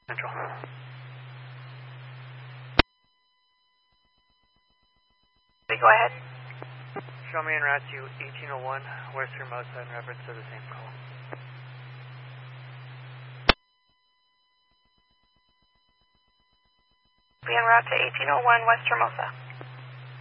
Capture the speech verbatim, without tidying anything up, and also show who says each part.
Speaker 1: Central.
Speaker 2: Go ahead.
Speaker 1: Show me en route to eighteen oh one West Hermosa in reference to the same call.
Speaker 2: Be en route to eighteen oh one West Hermosa.